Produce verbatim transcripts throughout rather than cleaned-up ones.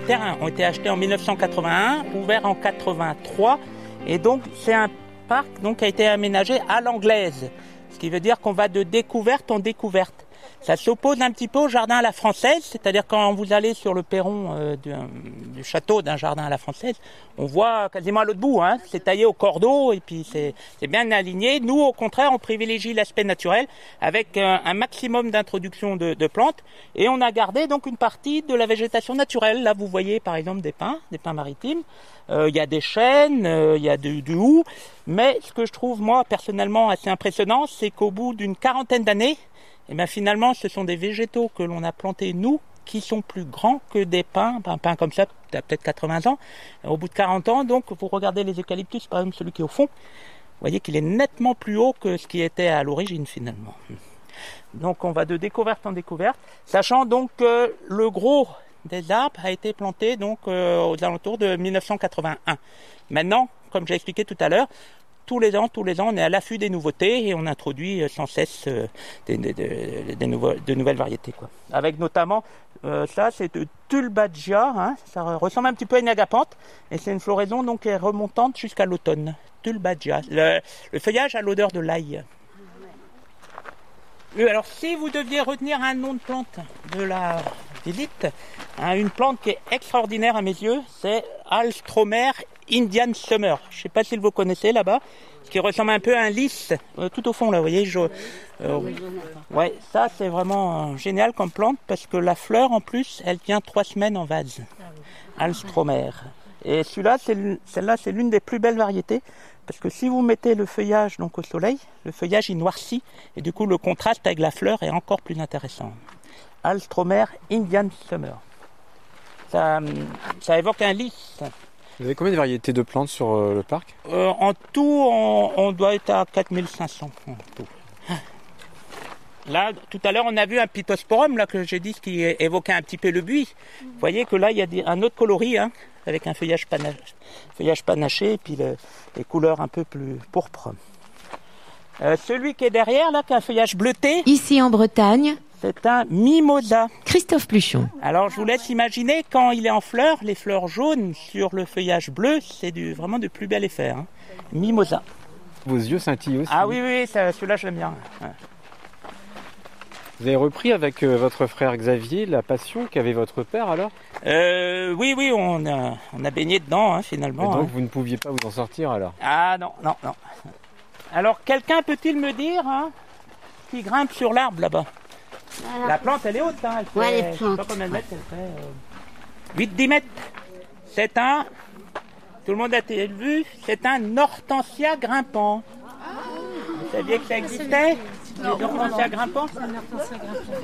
terrains ont été achetés en mille neuf cent quatre-vingt-un, ouverts en quatre-vingt-trois. Et donc, c'est un parc donc, qui a été aménagé à l'anglaise. Ce qui veut dire qu'on va de découverte en découverte. Ça s'oppose un petit peu au jardin à la française, c'est-à-dire quand vous allez sur le perron euh, du, du château d'un jardin à la française, on voit quasiment à l'autre bout, hein, c'est taillé au cordeau et puis c'est, c'est bien aligné. Nous, au contraire, on privilégie l'aspect naturel avec un, un maximum d'introduction de, de plantes et on a gardé donc une partie de la végétation naturelle. Là, vous voyez par exemple des pins, des pins maritimes. Il euh, y a des chênes, il euh, y a du, du houx, mais ce que je trouve moi personnellement assez impressionnant, c'est qu'au bout d'une quarantaine d'années, et bien finalement, ce sont des végétaux que l'on a plantés, nous, qui sont plus grands que des pins. Un pin comme ça, tu as peut-être quatre-vingts ans. Au bout de quarante ans, donc, vous regardez les eucalyptus, par exemple celui qui est au fond, vous voyez qu'il est nettement plus haut que ce qui était à l'origine, finalement. Donc, on va de découverte en découverte, sachant donc que le gros des arbres a été planté donc, euh, aux alentours de mille neuf cent quatre-vingt-un. Maintenant, comme j'ai expliqué tout à l'heure, Tous les ans, tous les ans, on est à l'affût des nouveautés et on introduit sans cesse euh, des, des, des, des nouveaux, de nouvelles variétés, quoi. Avec notamment, euh, ça c'est de Tulbaggia, hein, ça ressemble un petit peu à une agapanthe et c'est une floraison donc qui est remontante jusqu'à l'automne. Tulbaggia, le, le feuillage a l'odeur de l'ail. Euh, alors si vous deviez retenir un nom de plante de la visite, hein, une plante qui est extraordinaire à mes yeux, c'est Alstroemer Indian Summer. Je ne sais pas si vous connaissez là-bas, qui ressemble un peu à un lys, euh, tout au fond là, vous voyez. Je, euh, ouais, ça c'est vraiment euh, génial comme plante parce que la fleur en plus, elle tient trois semaines en vase. Alstroemer. Et celui-là, c'est, celle-là, c'est l'une des plus belles variétés parce que si vous mettez le feuillage donc au soleil, le feuillage il noircit et du coup le contraste avec la fleur est encore plus intéressant. Alstroemer Indian Summer. Ça, ça évoque un lys. Vous avez combien de variétés de plantes sur euh, le parc ? euh, En tout, on, on doit être à quatre mille cinq cents. En tout. Là, tout à l'heure, on a vu un pittosporum là, que j'ai dit, qui évoquait un petit peu le buis. Vous voyez que là, il y a des, un autre coloris, hein, avec un feuillage, pana, feuillage panaché et puis le, les couleurs un peu plus pourpres. Euh, celui qui est derrière, là, qui a un feuillage bleuté. Ici en Bretagne, c'est un mimosa. Christophe Pluchon. Alors je vous laisse imaginer quand il est en fleurs, les fleurs jaunes sur le feuillage bleu, c'est du, vraiment de plus bel effet. Hein. Mimosa. Vos yeux scintillent aussi. Ah oui, oui, ça, celui-là je l'aime bien. Ouais. Vous avez repris avec euh, votre frère Xavier la passion qu'avait votre père alors ? euh, Oui, oui, on a, on a baigné dedans hein, finalement. Et donc hein. vous ne pouviez pas vous en sortir alors ? Ah non, non, non. Alors quelqu'un peut-il me dire hein, qui grimpe sur l'arbre là-bas ? Alors, la plante, elle est haute, hein, elle fait, ouais, je sais pas combien de mètres, elle fait euh, huit dix mètres. C'est un, tout le monde a été vu, c'est un hortensia grimpant. Ah, vous saviez que ça existait ? Les hortensia grimpants ? C'est un hortensia grimpant.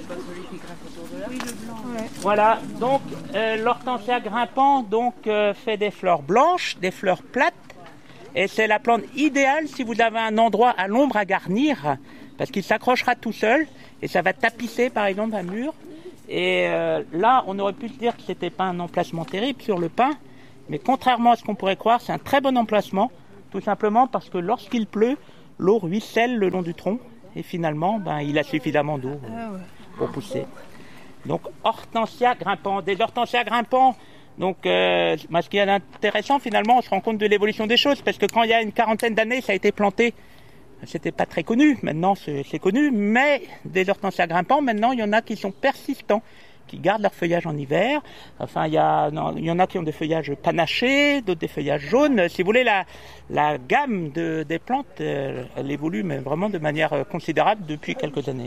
Oui, le blanc. Ouais. Voilà, donc euh, l'hortensia grimpant donc, euh, fait des fleurs blanches, des fleurs plates, et c'est la plante idéale si vous avez un endroit à l'ombre à garnir, parce qu'il s'accrochera tout seul. Et ça va tapisser par exemple un mur. Et euh, là, on aurait pu se dire que c'était pas un emplacement terrible sur le pin. Mais contrairement à ce qu'on pourrait croire, c'est un très bon emplacement. Tout simplement parce que lorsqu'il pleut, l'eau ruisselle le long du tronc. Et finalement, ben, il a suffisamment d'eau euh, pour pousser. Donc, hortensia grimpant. Des hortensias grimpants. Donc, euh, ben, ce qui est intéressant finalement, on se rend compte de l'évolution des choses. Parce que quand il y a une quarantaine d'années, ça a été planté. C'était pas très connu, maintenant c'est, c'est connu, mais des hortensias grimpants, maintenant il y en a qui sont persistants, qui gardent leur feuillage en hiver. Enfin, il y, a, non, il y en a qui ont des feuillages panachés, d'autres des feuillages jaunes. Si vous voulez, la, la gamme de, des plantes, elle, elle évolue mais vraiment de manière considérable depuis quelques années.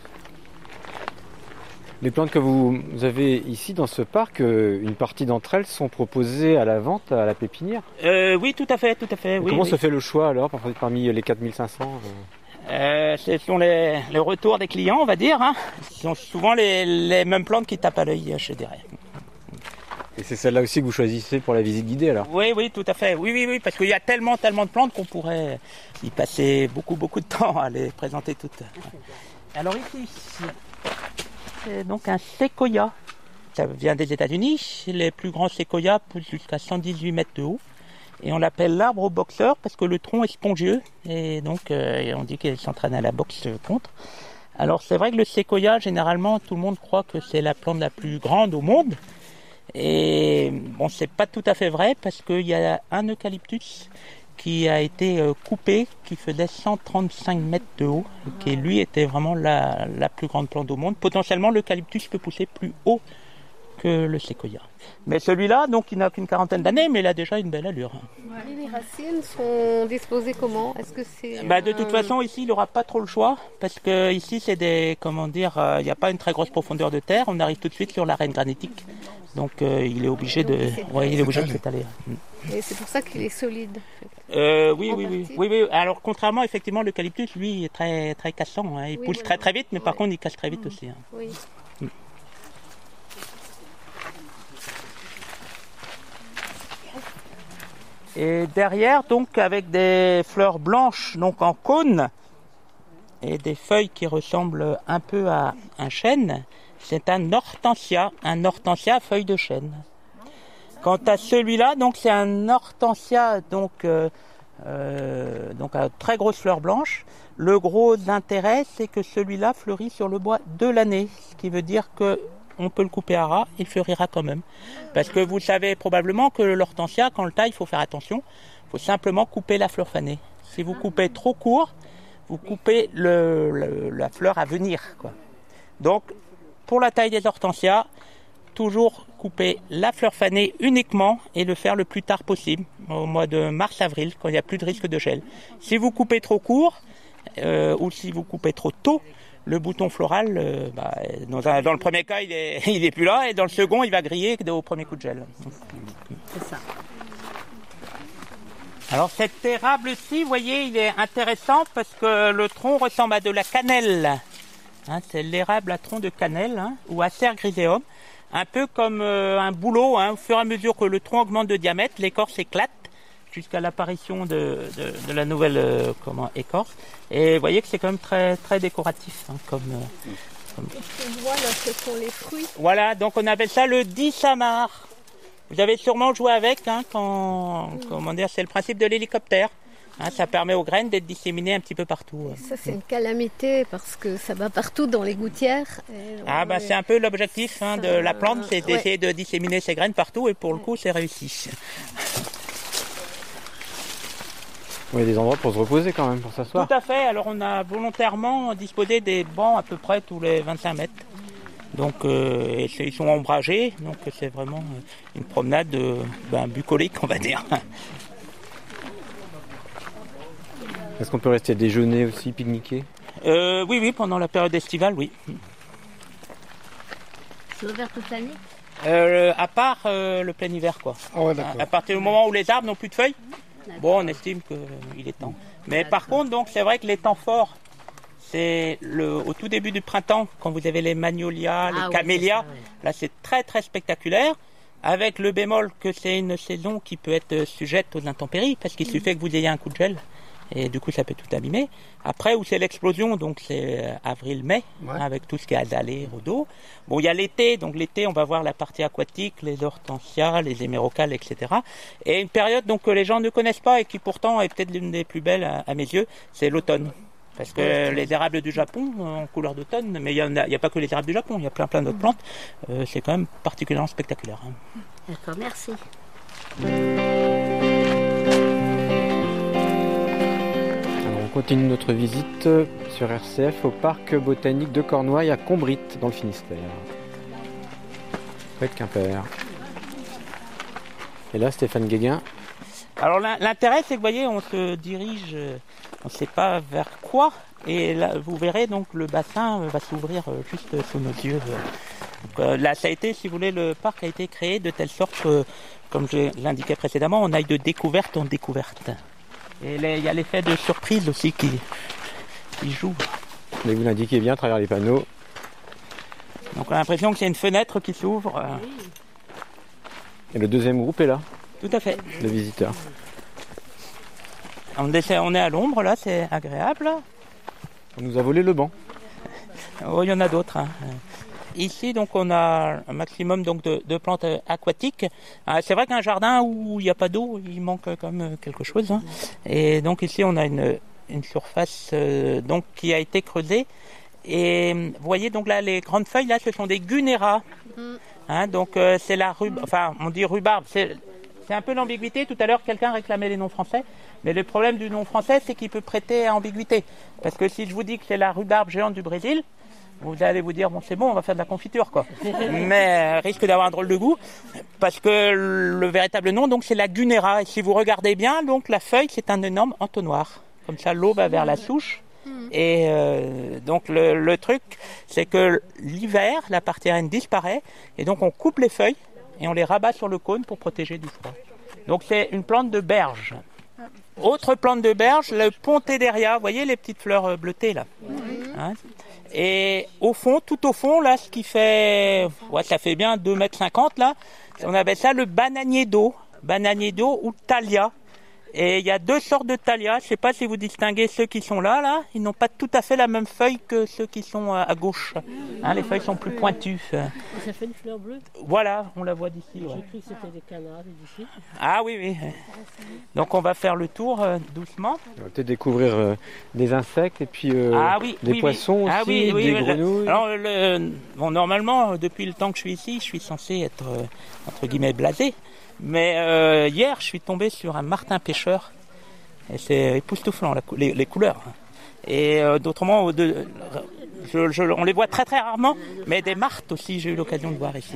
Les plantes que vous avez ici dans ce parc, une partie d'entre elles sont proposées à la vente à la pépinière ? euh, Oui, tout à fait, tout à fait. Oui, comment oui. se fait le choix alors parmi les quatre mille cinq cents euh... Euh, Ce sont les, les retours des clients, on va dire. Hein. Ce sont souvent les, les mêmes plantes qui tapent à l'œil, je dirais. Et c'est celle-là aussi que vous choisissez pour la visite guidée alors ? Oui, oui, tout à fait. Oui, oui, oui, parce qu'il y a tellement, tellement de plantes qu'on pourrait y passer beaucoup, beaucoup de temps à les présenter toutes. Alors ici, c'est donc un séquoia. Ça vient des États-Unis. Les plus grands séquoias poussent jusqu'à cent dix-huit mètres de haut. Et on l'appelle l'arbre au boxeur parce que le tronc est spongieux. Et donc, euh, on dit qu'il s'entraîne à la boxe contre. Alors, c'est vrai que le séquoia, généralement, tout le monde croit que c'est la plante la plus grande au monde. Et bon, c'est pas tout à fait vrai parce qu'il y a un eucalyptus qui a été coupé, qui faisait cent trente-cinq mètres de haut, et qui lui était vraiment la, la plus grande plante au monde. Potentiellement, l'eucalyptus peut pousser plus haut que le séquoia. Mais celui-là, donc, il n'a qu'une quarantaine d'années, mais il a déjà une belle allure. Et les racines sont disposées comment? Est-ce que c'est bah, de toute façon, ici, il n'aura pas trop le choix, parce que ici, c'est des, comment dire, il euh, n'y a pas une très grosse profondeur de terre. On arrive tout de suite sur l'arène granitique, donc euh, il est obligé de, ouais, il est obligé de s'étaler. Et c'est pour ça qu'il est solide. Euh, oui, oui, oui, oui, oui. Alors, contrairement, effectivement, l'eucalyptus, lui, il est très, très cassant. Hein. Il oui, pousse voilà. très, très vite, mais par ouais. contre, il casse très vite mmh. aussi. Hein. Oui. Mmh. Et derrière, donc, avec des fleurs blanches, donc en cône, et des feuilles qui ressemblent un peu à un chêne, c'est un hortensia, un hortensia à feuilles de chêne. Quant à celui-là, donc, c'est un hortensia, donc, euh, euh, donc, à très grosses fleurs blanches. Le gros intérêt, c'est que celui-là fleurit sur le bois de l'année, ce qui veut dire que on peut le couper à ras, il fleurira quand même. Parce que vous savez probablement que l'hortensia, quand on le taille, il faut faire attention. Il faut simplement couper la fleur fanée. Si vous coupez trop court, vous coupez le, le, la fleur à venir, quoi. Donc, pour la taille des hortensias, toujours couper la fleur fanée uniquement et le faire le plus tard possible, au mois de mars-avril, quand il n'y a plus de risque de gel. Si vous coupez trop court, euh, ou si vous coupez trop tôt, le bouton floral, euh, bah, dans, un, dans le premier cas, il est, il est plus là, et dans le second, il va griller au premier coup de gel. C'est ça. Alors cet érable-ci, vous voyez, il est intéressant parce que le tronc ressemble à de la cannelle. Hein, c'est l'érable à tronc de cannelle, hein, ou Acer griseum. Un peu comme euh, un bouleau, hein, au fur et à mesure que le tronc augmente de diamètre, l'écorce éclate jusqu'à l'apparition de, de, de la nouvelle euh, comment, écorce. Et vous voyez que c'est quand même très, très décoratif. Hein, comme, euh, comme... On voit là, ce sont les fruits. Voilà, donc on appelle ça le dissamar. Vous avez sûrement joué avec, hein, quand, mmh. comment dire, c'est le principe de l'hélicoptère. Hein, ça permet aux graines d'être disséminées un petit peu partout. Ça, c'est une calamité parce que ça va partout dans les gouttières. Et ah, bah, c'est un peu l'objectif hein, de la plante, c'est d'essayer ouais. de disséminer ses graines partout, et pour le coup, c'est réussi. Il y a des endroits pour se reposer quand même, pour s'asseoir. Tout à fait. Alors, on a volontairement disposé des bancs à peu près tous les vingt-cinq mètres. Donc, euh, et ils sont ombragés, donc c'est vraiment une promenade euh, ben, bucolique, on va dire. Est-ce qu'on peut rester déjeuner aussi, pique-niquer ? euh, Oui, oui, pendant la période estivale, oui. C'est ouvert toute l'année ? euh, À part euh, le plein hiver, quoi. Oh, ouais, d'accord. À partir du moment où les arbres n'ont plus de feuilles, bon, on estime qu'il est temps. Mais par contre, donc, c'est vrai que les temps forts, c'est le, au tout début du printemps, quand vous avez les magnolias, les ah, camélias, oui, ça, oui. Là c'est très très spectaculaire, avec le bémol que c'est une saison qui peut être sujette aux intempéries, parce qu'il mmh. suffit que vous ayez un coup de gel, et du coup ça peut tout abîmer. Après, où c'est l'explosion, donc c'est avril-mai, ouais. hein, avec tout ce qui est azalée, rhodo. Bon, il y a l'été, donc l'été on va voir la partie aquatique, les hortensias, les hémérocales, et cetera. Et une période donc que les gens ne connaissent pas et qui pourtant est peut-être l'une des plus belles à, à mes yeux, c'est l'automne. Parce que ouais, les érables du Japon, en couleur d'automne, mais il n'y a, a pas que les érables du Japon, il y a plein plein d'autres mmh. plantes, euh, c'est quand même particulièrement spectaculaire. Hein. D'accord, merci. Alors on continue notre visite sur R C F au parc botanique de Cornouailles à Combrit, dans le Finistère. Près de Quimper. Et là, Stéphane Guéguin. Alors l'intérêt, c'est que vous voyez, on se dirige, on ne sait pas vers quoi, et là, vous verrez donc le bassin va s'ouvrir juste sous nos yeux. Donc, là, ça a été, si vous voulez, le parc a été créé de telle sorte que, comme je l'indiquais précédemment, on aille de découverte en découverte. Et il y a l'effet de surprise aussi qui, qui joue. Mais vous l'indiquez bien à travers les panneaux. Donc on a l'impression qu'il y a une fenêtre qui s'ouvre. Et le deuxième groupe est là. Tout à fait. Les visiteurs. On est, on est à l'ombre, là, c'est agréable. On nous a volé le banc. Oh, il y en a d'autres. Hein. Ici, donc, on a un maximum donc, de, de plantes aquatiques. Ah, c'est vrai qu'un jardin où il n'y a pas d'eau, il manque quand même quelque chose. Hein. Et donc, ici, on a une, une surface euh, donc, qui a été creusée. Et vous voyez, donc là, les grandes feuilles, là, ce sont des gunéras. Mm. Hein, donc euh, c'est la rhubarbe, enfin on dit rhubarbe, c'est, c'est un peu l'ambiguïté. Tout à l'heure quelqu'un réclamait les noms français, mais le problème du nom français c'est qu'il peut prêter à ambiguïté. Parce que si je vous dis que c'est la rhubarbe géante du Brésil, vous allez vous dire bon c'est bon on va faire de la confiture quoi. Mais euh, risque d'avoir un drôle de goût, parce que le véritable nom donc c'est la gunera. Et si vous regardez bien, donc la feuille c'est un énorme entonnoir. Comme ça l'eau va vers la souche. Et euh, donc le, le truc, c'est que l'hiver, la partie aérienne disparaît, et donc on coupe les feuilles et on les rabat sur le cône pour protéger du froid. Donc c'est une plante de berge. Autre plante de berge, le Pontederia, vous voyez les petites fleurs bleutées là. Hein, et au fond, tout au fond, là, ce qui fait, ouais, ça fait bien deux mètres cinquante là, on appelle ça le bananier d'eau, bananier d'eau ou thalia. Et il y a deux sortes de thalia. Je ne sais pas si vous distinguez ceux qui sont là, là. Ils n'ont pas tout à fait la même feuille que ceux qui sont à gauche. Hein, les feuilles sont plus pointues. Ça fait une fleur bleue. Voilà, on la voit d'ici. Ouais. J'ai cru que c'était des canards d'ici. Ah oui, oui. Donc on va faire le tour euh, doucement. On va peut-être découvrir euh, des insectes et puis euh, ah, oui, des oui, poissons oui. aussi, ah, oui, oui, des oui, grenouilles. Alors, le, bon, normalement, depuis le temps que je suis ici, je suis censé être euh, entre guillemets blasé. Mais euh, hier, je suis tombé sur un martin pêcheur. Et c'est époustouflant, la, les, les couleurs. Et euh, d'autrement, de, je, je, on les voit très très rarement, mais des martres aussi, j'ai eu l'occasion de voir ici.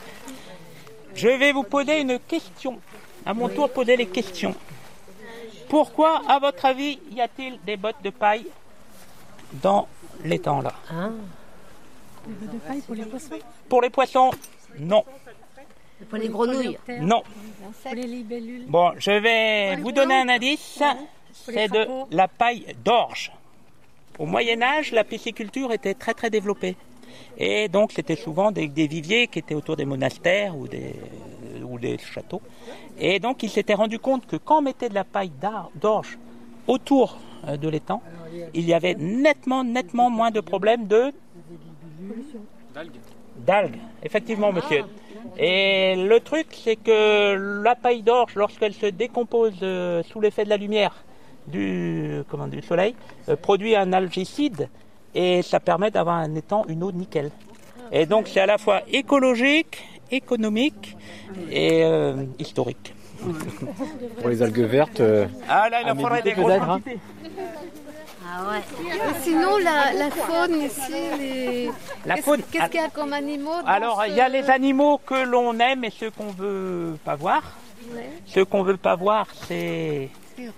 Je vais vous poser une question. À mon tour, poser les questions. Pourquoi, à votre avis, y a-t-il des bottes de paille dans l'étang là? Ah. Des bottes de paille pour les poissons? Pour les poissons, non. Pour les grenouilles? Non. Pour les libellules? Bon, je vais vous donner un indice. C'est de la paille d'orge. Au Moyen-Âge, la pisciculture était très très développée. Et donc, c'était souvent des, des viviers qui étaient autour des monastères ou des, ou des châteaux. Et donc, ils s'étaient rendu compte que quand on mettait de la paille d'orge autour de l'étang, il y avait nettement, nettement moins de problèmes de... D'algues. D'algues, effectivement, monsieur. Et le truc, c'est que la paille d'orge, lorsqu'elle se décompose euh, sous l'effet de la lumière du, comment, du soleil, euh, produit un algicide et ça permet d'avoir un étang, une eau nickel. Et donc c'est à la fois écologique, économique et euh, historique. Pour les algues vertes, euh, ah là, il en faudrait des grosses quantités. Ah ouais. Et sinon, la, la faune ici, les... La qu'est-ce, faune. Qu'est-ce qu'il y a comme animaux? Alors, il ce... y a les animaux que l'on aime et ceux qu'on veut pas voir. Ouais. Ceux qu'on veut pas voir, c'est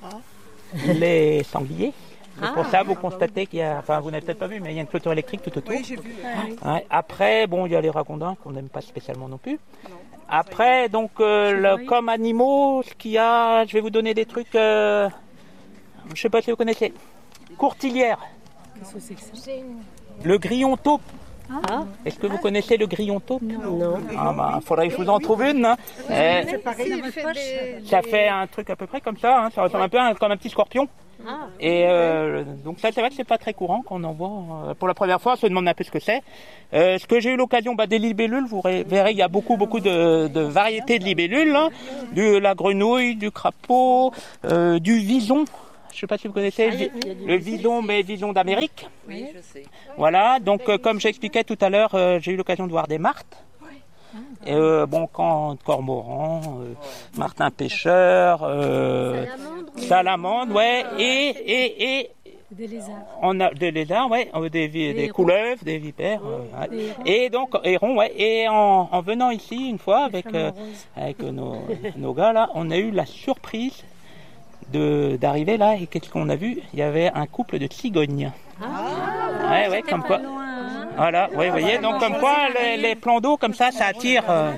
les sangliers. Et ah, pour ça, vous constatez qu'il y a, enfin, vous n'avez peut-être pas vu, mais il y a une clôture électrique tout autour. Oui, j'ai vu. Ouais. Après, bon, il y a les ragondins qu'on n'aime pas spécialement non plus. Après, donc, euh, le, comme animaux, ce qu'il y a, je vais vous donner des trucs, euh, je sais pas si vous connaissez. Courtilière. Qu'est-ce que c'est que ça? Le grillon taupe. Ah. Est-ce que vous connaissez le grillon taupe? Non. Ah bah, faudrait que je vous en trouve une. Hein. Euh, c'est pareil, fait ça fait un truc à peu près comme ça. Hein. Ça ressemble un peu à, comme un petit scorpion. Ah. Et euh, donc ça, c'est vrai que c'est pas très courant qu'on en voit. Euh, pour la première fois, on se demande un peu ce que c'est. Euh, ce que j'ai eu l'occasion, bah, des libellules, vous verrez, il y a beaucoup, beaucoup de, de variétés de libellules. Hein. De la grenouille, du crapaud, euh, du vison. Je ne sais pas si vous connaissez ah, le vison, mais vison d'Amérique. Oui, je sais. Voilà, donc euh, comme j'expliquais tout à l'heure, euh, j'ai eu l'occasion de voir des martres. Et, euh, bon, quand cormorans, euh, martin pêcheur, euh, salamandre, salamandre, ouais, et et et des lézards. On a des lézards, ouais, des, des, des couleuvres, des vipères, euh, ouais. Et donc hérons, ouais. Et en, en venant ici une fois avec euh, avec nos nos gars là, on a eu la surprise de d'arriver là et qu'est-ce qu'on a vu? Il y avait un couple de cigognes. Ah, ouais, ouais, comme quoi. Loin, hein. Voilà, ouais, vous voyez, donc comme quoi les, les plans d'eau comme ça, ça attire. Euh...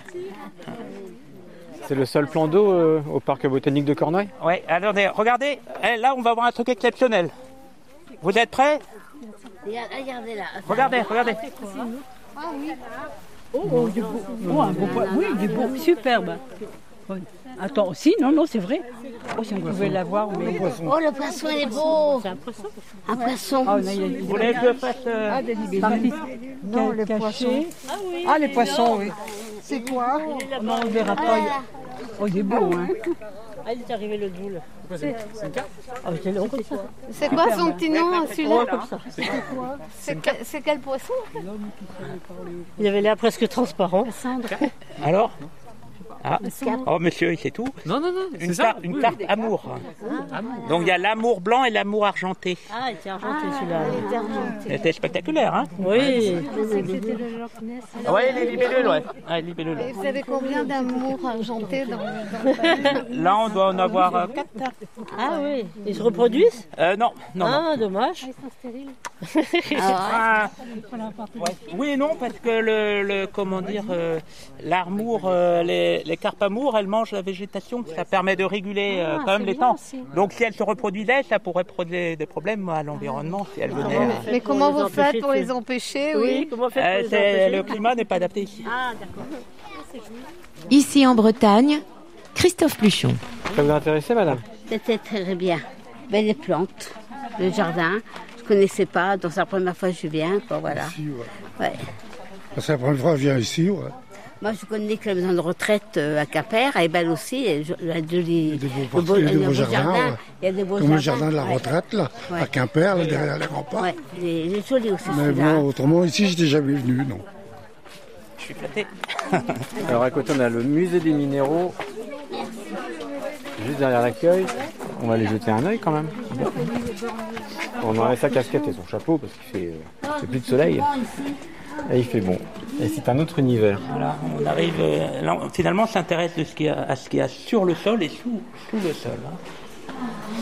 C'est le seul plan d'eau euh, au parc botanique de Cornouailles? Ouais, alors regardez, là on va voir un truc exceptionnel. Vous êtes prêts? Regardez là. Regardez, regardez. Ah oui. Oh, oh, du beau. Oh, un beau poisson. Oui, du beau, superbe. Oui. Attends, si, non, non, c'est vrai. Oh, si on pouvait l'avoir, mais... Oh, le poisson, il est beau. C'est un poisson. Un poisson. Ah, il vous voulez que je fasse... Euh... Ah, des libellules. Non, les poissons. Ah, oui. Ah, les poissons, oui. C'est quoi? Non, on ne verra pas. Oh, il est beau, hein. Ah, il est arrivé le boule. C'est Ah, c'est long comme ça. c'est quoi son petit nom, Ouais, celui-là? comme ça. C'est que- c'est quel poisson? Il avait l'air presque transparent. Alors ah. Oh monsieur, c'est tout. Non, non, non, Une, car- une carte amour. Donc il y a l'amour blanc et l'amour argenté. Ah, il était argenté celui-là. C'était spectaculaire, hein? Oui. Oui, les libellules, ouais. Ah, les libellules. Et vous avez combien d'amour argenté dans, dans... Là, on doit en avoir euh, quatre. Ah oui. Ils se reproduisent? Euh, non, non, non. Ah, dommage. Ah, ouais. Oui et non, parce que le, le comment dire, euh, l'armour, euh, les, les carpes amour, elles mangent la végétation, ça permet de réguler euh, quand même les temps. Donc si elles se reproduisaient, ça pourrait poser des problèmes à l'environnement si elles venaient. euh, Mais comment vous faites pour les empêcher? Oui, comment faire euh, pour les c'est- empêcher? le climat n'est pas adapté ici. Ah, d'accord. Ici en Bretagne, Christophe Pluchon. Ça vous a intéressé, madame? C'était très bien. Belles plantes, le jardin. Je ne connaissais pas, donc c'est la première fois que je viens. Quoi, voilà. Ici, ouais. Ouais. C'est la première fois que je viens ici, ouais. Moi, je connais que la maison de retraite euh, à Quimper, elle est belle aussi. Elle a de Il y a des beaux, beaux, parties, il y a des il y a beaux des beaux jardins, jardins. ouais. Il y a des beaux Comme le jardins. jardin de la Ouais. retraite, là, Ouais. à Quimper, là, derrière les remparts. Ouais, il est, il est joli aussi Mais celui-là. bon, autrement, ici, j'étais jamais venu, non. Je suis flatté. Alors à côté, on a le musée des minéraux, juste derrière l'accueil. On va aller jeter un œil quand même. On enlève sa casquette et son chapeau parce qu'il fait, euh, il fait plus de soleil. Et il fait bon. Et c'est un autre univers. Voilà, on arrive. euh, là, on- finalement, on s'intéresse de ce qu'il y a, à ce qu'il y a sur le sol et sous, sous le sol. hein.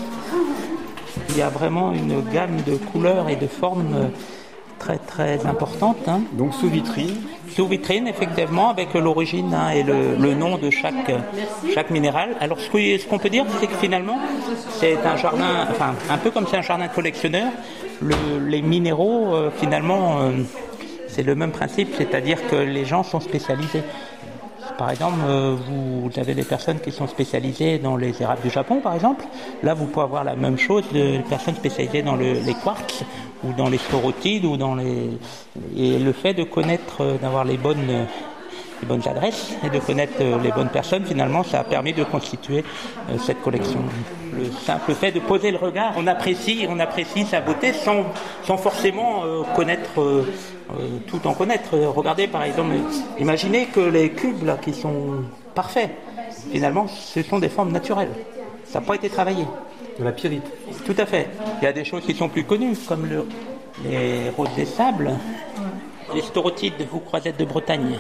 Il y a vraiment une gamme de couleurs et de formes euh, très très importante. hein. Donc sous vitrine. Sous vitrine, effectivement, avec l'origine hein, et le, le nom de chaque, euh, chaque minéral. Alors, ce que- ce qu'on peut dire, c'est que finalement, c'est un jardin, enfin, un peu comme c'est un jardin collectionneur, le- les minéraux, euh, finalement, euh, c'est le même principe, c'est-à-dire que les gens sont spécialisés. Par exemple, euh, vous avez des personnes qui sont spécialisées dans les érables du Japon, par exemple. Là, vous pouvez avoir la même chose de personnes spécialisées dans le- les quartz ou dans les sporotides ou dans les. Et le fait de connaître, euh, d'avoir les bonnes, euh, les bonnes adresses et de connaître euh, les bonnes personnes, finalement, ça a permis de constituer euh, cette collection. Le simple fait de poser le regard, on apprécie, on apprécie sa beauté sans, sans forcément euh, connaître. euh, Euh, tout en connaître. Euh, Regardez par exemple, imaginez que les cubes là qui sont parfaits, finalement ce sont des formes naturelles. Ça n'a pas été travaillé. De la pyrite. Tout à fait. Il y a des choses qui sont plus connues, comme le, les roses des sables, les storotides ou croisettes de Bretagne.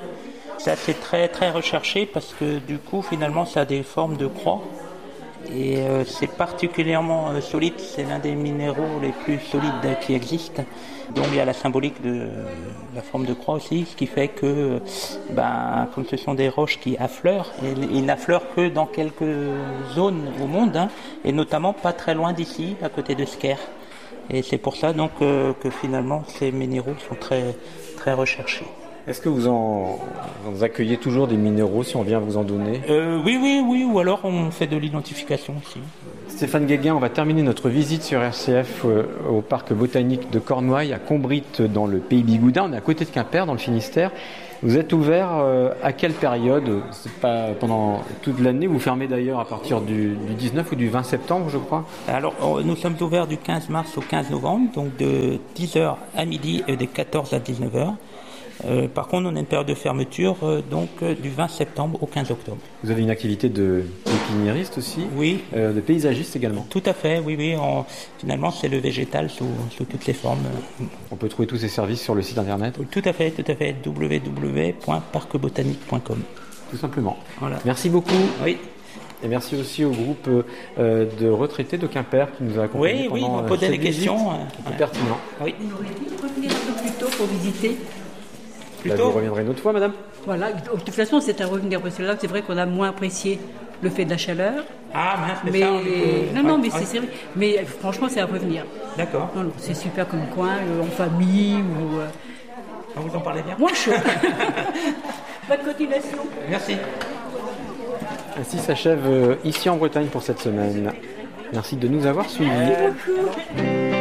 Ça c'est très très recherché parce que du coup finalement ça a des formes de croix. Et euh, c'est particulièrement euh, solide, c'est l'un des minéraux les plus solides qui existent. Donc il y a la symbolique de la forme de croix aussi, ce qui fait que, euh, ben, comme ce sont des roches qui affleurent, et ils n'affleurent que dans quelques zones au monde, hein, et notamment pas très loin d'ici, à côté de Sker. Et c'est pour ça donc euh, que finalement ces minéraux sont très très recherchés. Est-ce que vous en vous accueillez toujours des minéraux si on vient vous en donner? Euh, oui, oui, oui, ou alors on fait de l'identification aussi. Stéphane Guéguin, on va terminer notre visite sur R C F euh, au parc botanique de Cornouailles à Combrit dans le pays Bigoudin. On est à côté de Quimper dans le Finistère. Vous êtes ouvert euh, à quelle période? C'est pas pendant toute l'année. Vous fermez d'ailleurs à partir du, du dix-neuf ou du vingt septembre, je crois. Alors, nous sommes ouverts du quinze mars au quinze novembre, donc de dix heures à midi et de quatorze à dix-neuf heures. Euh, par contre, on a une période de fermeture euh, donc euh, du vingt septembre au quinze octobre. Vous avez une activité de pépiniériste aussi, Oui, euh, de paysagiste également. tout à fait, oui, oui. On- finalement, c'est le végétal sous, sous toutes les formes. On peut trouver tous ces services sur le site internet, Tout à fait, tout à fait. w w w point parc botanique point com. tout simplement. Voilà. Merci beaucoup. Oui, Et merci aussi au groupe euh, de retraités de Quimper qui nous a accompagnés oui, oui. pendant On euh, posait cette des questions. visite. euh, C'était ouais. pertinent. Oui, Revenir un peu plus tôt pour visiter. Là, plutôt. vous reviendrez une autre fois, madame. Voilà, de toute façon, c'est à revenir parce que là, c'est vrai qu'on a moins apprécié le fait de la chaleur. Ah, mince, mais, Mais ça, on peut- non, non, ouais, mais ouais. c'est sérieux. Mais franchement, c'est à revenir. D'accord. Non, non, c'est super comme coin, euh, en famille ou. euh, On vous en parlait bien. moins chaud. Bonne continuation. Merci. Ainsi s'achève euh, ici en Bretagne pour cette semaine. Merci de nous avoir suivis.